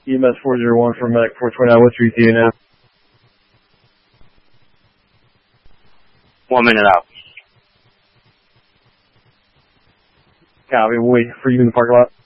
EMS 401 for Medic 429. What's your ETA now? 1 minute out. Copy. We'll wait for you in the parking lot.